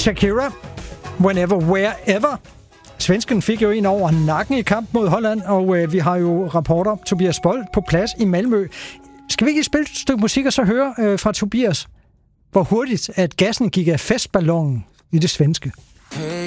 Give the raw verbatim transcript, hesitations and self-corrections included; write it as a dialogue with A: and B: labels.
A: Shakira, Whenever, Wherever. Svensken fik jo en over nakken i kamp mod Holland, og øh, vi har jo rapporter. Tobias Bold på plads i Malmø. Skal vi ikke spille et stykke musik og så høre øh, fra Tobias, hvor hurtigt at gassen gik af festballonen i det svenske?